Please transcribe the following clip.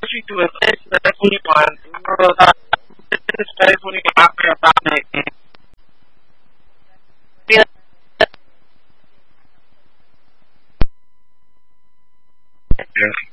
you do is say that 21. This is 21 after about it. Yeah.